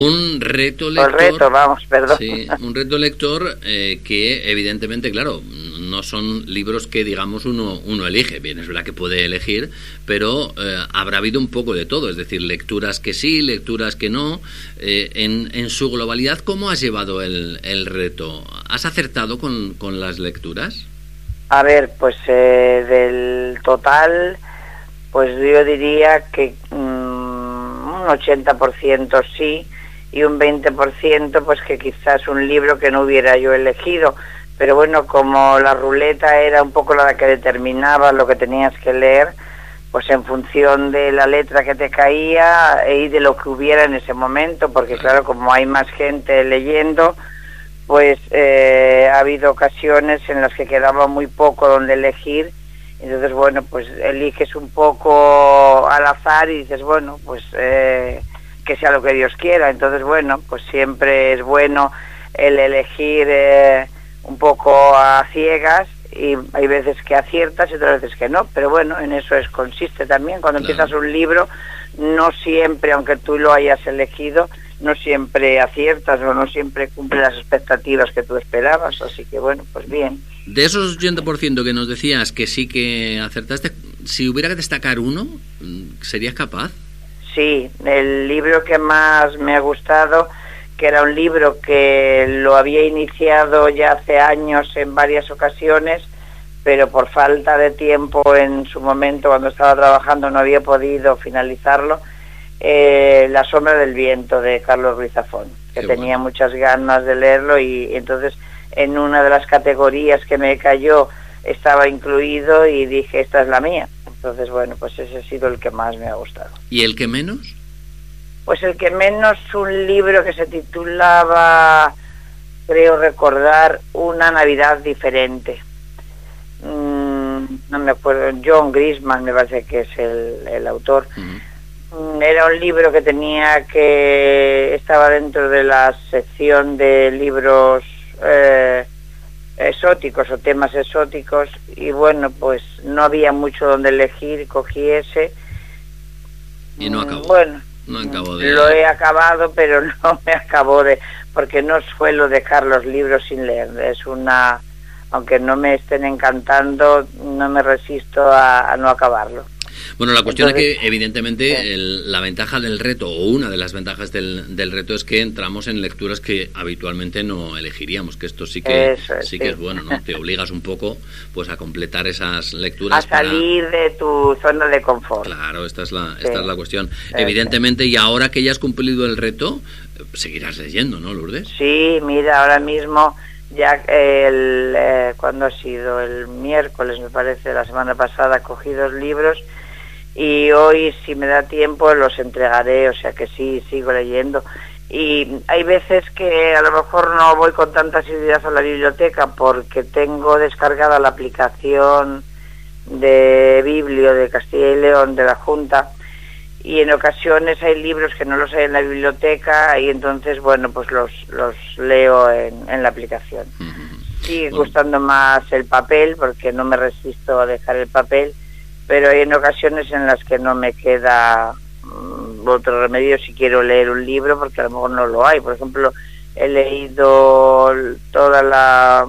Un reto lector. Perdón. Sí, un reto lector que evidentemente, claro, no son libros que digamos uno elige. Bien, es verdad que puede elegir, pero habrá habido un poco de todo, es decir, lecturas que sí, lecturas que no. En su globalidad, ¿cómo has llevado el reto? ¿Has acertado con las lecturas? A ver, pues del total, pues yo diría que un 80% sí, y un 20% pues que quizás un libro que no hubiera yo elegido, pero bueno, como la ruleta era un poco la que determinaba lo que tenías que leer, pues en función de la letra que te caía y de lo que hubiera en ese momento, porque claro, como hay más gente leyendo, pues ha habido ocasiones en las que quedaba muy poco donde elegir, entonces bueno, pues eliges un poco al azar y dices, bueno, pues que sea lo que Dios quiera. Entonces bueno, pues siempre es bueno el elegir un poco a ciegas, y hay veces que aciertas y otras veces que no, pero bueno, en eso consiste también. Cuando empiezas un libro, no siempre, aunque tú lo hayas elegido, no siempre aciertas o no siempre cumple las expectativas que tú esperabas, así que bueno, pues bien. De esos 80% que nos decías que sí que acertaste, si hubiera que destacar uno, ¿serías capaz? Sí, el libro que más me ha gustado, que era un libro que lo había iniciado ya hace años en varias ocasiones, pero por falta de tiempo en su momento cuando estaba trabajando no había podido finalizarlo, La sombra del viento, de Carlos Ruiz Zafón, que tenía muchas ganas de leerlo, y entonces en una de las categorías que me cayó estaba incluido y dije, esta es la mía. Entonces, bueno, pues ese ha sido el que más me ha gustado. ¿Y el que menos? Pues el que menos, un libro que se titulaba, creo recordar, Una Navidad diferente. No me acuerdo, John Grisham me parece que es el autor. Era un libro que estaba dentro de la sección de libros exóticos o temas exóticos, y bueno, pues no había mucho donde elegir, cogí ese. Y no acabó. Bueno, no acabó de... Lo he acabado, pero no me acabó porque no suelo dejar los libros sin leer. Aunque no me estén encantando, no me resisto a no acabarlo. Bueno, la cuestión es que evidentemente la ventaja del reto, o una de las ventajas del reto, es que entramos en lecturas que habitualmente no elegiríamos, que esto sí que es bueno, ¿no? Te obligas un poco pues a completar esas lecturas, a salir de tu zona de confort. Claro, esta es la cuestión. Evidentemente, y ahora que ya has cumplido el reto, seguirás leyendo, ¿no, Lourdes? Sí, mira, ahora mismo ya ¿cuándo ha sido? El miércoles, me parece, la semana pasada, cogí 2 libros, y hoy, si me da tiempo, los entregaré, o sea que sí, sigo leyendo. Y hay veces que a lo mejor no voy con tanta asiduidad a la biblioteca porque tengo descargada la aplicación de Biblio de Castilla y León, de la Junta, y en ocasiones hay libros que no los hay en la biblioteca, y entonces, bueno, pues los leo en la aplicación. Sigue gustando más el papel, porque no me resisto a dejar el papel, pero hay en ocasiones en las que no me queda otro remedio si quiero leer un libro, porque a lo mejor no lo hay. Por ejemplo, he leído toda la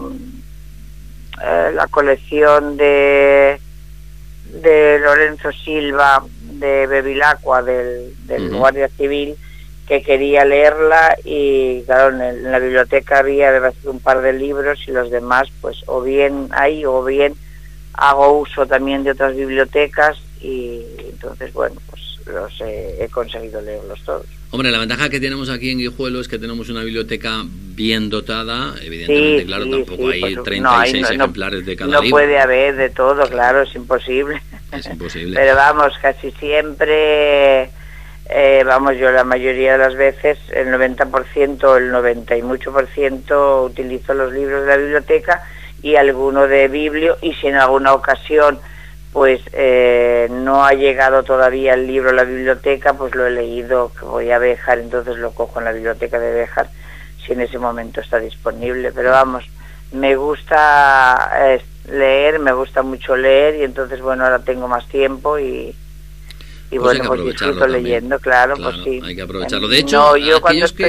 colección de Lorenzo Silva, de Bevilacqua, del Guardia Civil, que quería leerla, y claro, en la biblioteca había un par de libros, y los demás pues o bien hay o bien hago uso también de otras bibliotecas, y entonces bueno, pues he conseguido leerlos todos. Hombre, la ventaja que tenemos aquí en Guijuelo es que tenemos una biblioteca bien dotada, evidentemente, claro, tampoco hay 36 ejemplares de cada libro. No puede haber de todo, claro, es imposible. Es imposible. Pero vamos, casi siempre, yo la mayoría de las veces, el 90%, el 90 y mucho por ciento, utilizo los libros de la biblioteca y alguno de Biblio, y si en alguna ocasión pues no ha llegado todavía el libro a la biblioteca, pues lo he leído, que voy a Béjar, entonces lo cojo en la biblioteca de Béjar si en ese momento está disponible. Pero vamos, me gusta leer, me gusta mucho leer, y entonces bueno, ahora tengo más tiempo y pues bueno, pues disfruto leyendo, claro, pues sí. Hay que aprovecharlo. De hecho, yo cuando estoy